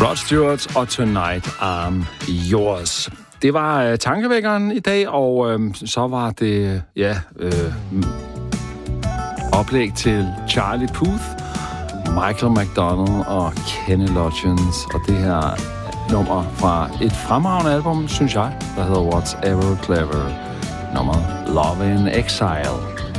Rod Stewart og Tonight I'm Yours. Det var tankevækkeren i dag, og så var det oplæg til Charlie Puth, Michael McDonald og Kenny Loggins, og det her nummer fra et fremragende album, synes jeg, der hedder What's Ever Clever, nummeret Love in Exile.